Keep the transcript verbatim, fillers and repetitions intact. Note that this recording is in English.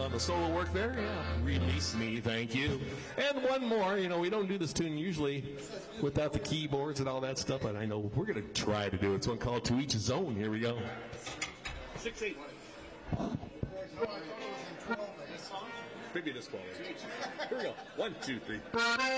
on the solo work there. Yeah, release me, thank you. And one more. You know, we don't do this tune usually without the keyboards and all that stuff, but I know we're going to try to do it. It's one called To Each His Own. Here we go. Six, eight. Maybe this one. Here we go. One, two, three.